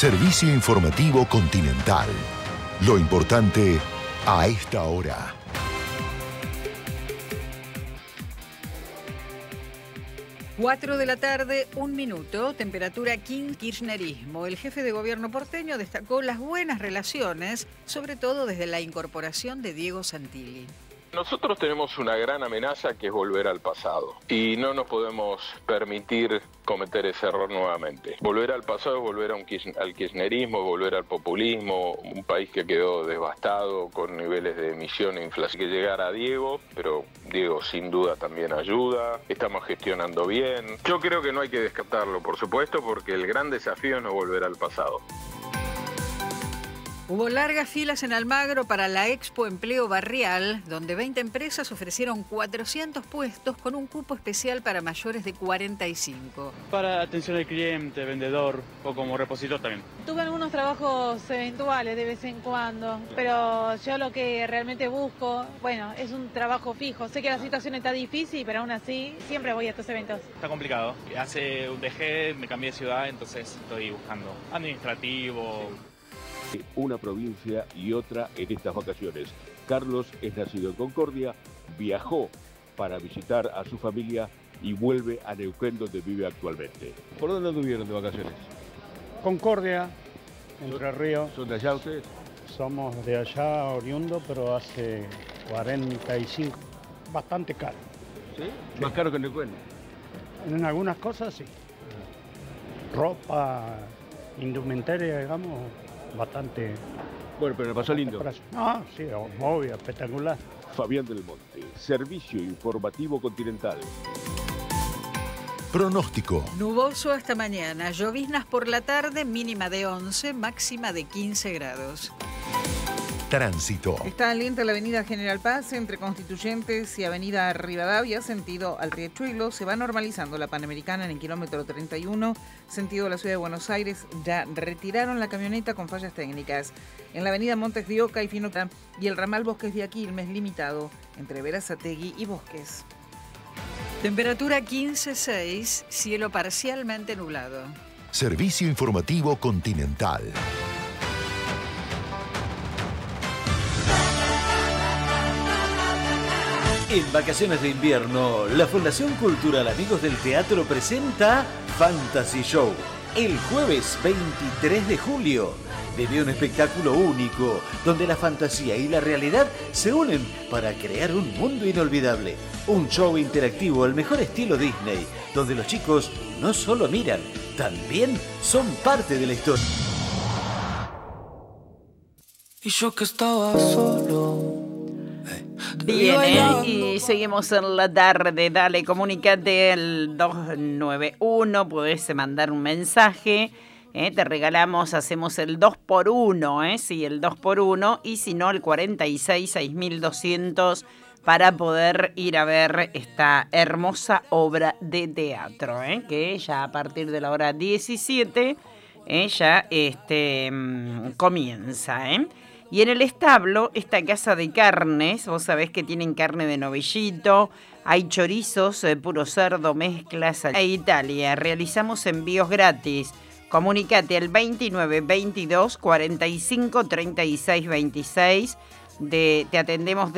Servicio informativo Continental. Lo importante a esta hora. Cuatro de la tarde, 1 minuto, temperatura kirchnerismo. El jefe de gobierno porteño destacó las buenas relaciones, sobre todo desde la incorporación de Diego Santilli. Nosotros tenemos una gran amenaza que es volver al pasado y no nos podemos permitir cometer ese error nuevamente. Volver al pasado es volver al kirchnerismo, volver al populismo, un país que quedó devastado con niveles de emisión e inflación. Que llegara Diego, pero Diego sin duda también ayuda, estamos gestionando bien. Yo creo que no hay que descartarlo, por supuesto, porque el gran desafío es no volver al pasado. Hubo largas filas en Almagro para la Expo Empleo Barrial, donde 20 empresas ofrecieron 400 puestos con un cupo especial para mayores de 45. Para atención al cliente, vendedor o como repositor también. Tuve algunos trabajos eventuales de vez en cuando, pero yo lo que realmente busco, bueno, es un trabajo fijo. Sé que la situación está difícil, pero aún así siempre voy a estos eventos. Está complicado. Hace un dejé, me cambié de ciudad, entonces estoy buscando administrativo. Una provincia y otra en estas vacaciones. Carlos es nacido en Concordia, viajó para visitar a su familia y vuelve a Neuquén, donde vive actualmente. ¿Por dónde anduvieron de vacaciones? Concordia, Entre Ríos. ¿Son de allá ustedes? Somos de allá, oriundo, pero hace 45. Bastante caro. ¿Sí? ¿Más caro que Neuquén? En algunas cosas sí. Ropa, indumentaria, digamos, bastante. Bueno, pero le pasó lindo. Ah, sí, obvio, espectacular. Fabián del Monte, Servicio Informativo Continental. Pronóstico. Nuboso hasta mañana, lloviznas por la tarde, mínima de 11, máxima de 15 grados. Tránsito. Está lenta la avenida General Paz entre Constituyentes y avenida Rivadavia, sentido al Riachuelo. Se va normalizando la Panamericana en el kilómetro 31, sentido a la ciudad de Buenos Aires. Ya retiraron la camioneta con fallas técnicas. En la avenida Montes de Oca y Finota y el ramal Bosques de Aquilmes limitado entre Berazategui y Bosques. Temperatura 15,6, cielo parcialmente nublado. Servicio informativo Continental. En vacaciones de invierno, la Fundación Cultural Amigos del Teatro presenta Fantasy Show. El jueves 23 de julio. Vive un espectáculo único, donde la fantasía y la realidad se unen para crear un mundo inolvidable. Un show interactivo al mejor estilo Disney, donde los chicos no solo miran, también son parte de la historia. Y yo que estaba solo. Bien, y seguimos en la tarde. Dale, comunícate al 291, podés mandar un mensaje. Te regalamos, hacemos el 2x1, sí, el 2x1, y si no, el 46.6200 para poder ir a ver esta hermosa obra de teatro, que ya a partir de la hora 17 ya comienza, Y en el establo, esta casa de carnes, vos sabés que tienen carne de novillito, hay chorizos, puro cerdo, mezclas a Italia. Realizamos envíos gratis. Comunicate al 29 22 45 36 26. Te atendemos de